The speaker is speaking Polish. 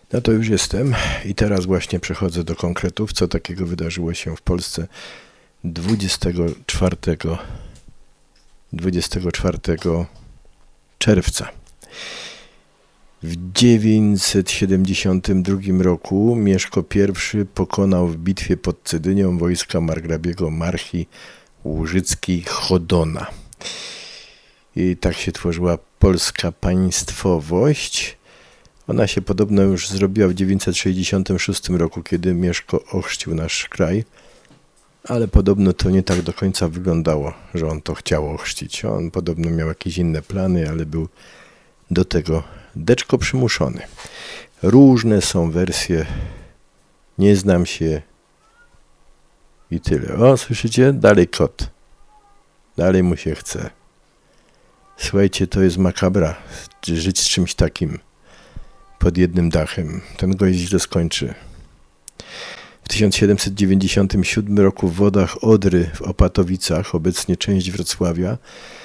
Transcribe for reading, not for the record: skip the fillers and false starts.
No to już jestem i teraz właśnie przechodzę do konkretów, co takiego wydarzyło się w Polsce 24 czerwca. W 972 roku Mieszko I pokonał w bitwie pod Cedynią wojska margrabiego Marchi Łużyckiej-Chodona. I tak się tworzyła polska państwowość. Ona się podobno już zrobiła w 966 roku, kiedy Mieszko ochrzcił nasz kraj, ale podobno to nie tak do końca wyglądało, że on to chciał ochrzcić. On podobno miał jakieś inne plany, ale był do tego deczko przymuszony. Różne są wersje, nie znam się i tyle. O, słyszycie? Dalej kot. Dalej mu się chce. Słuchajcie, to jest makabra, żyć z czymś takim pod jednym dachem. Ten gość źle skończy. W 1797 roku w wodach Odry w Opatowicach, obecnie część Wrocławia,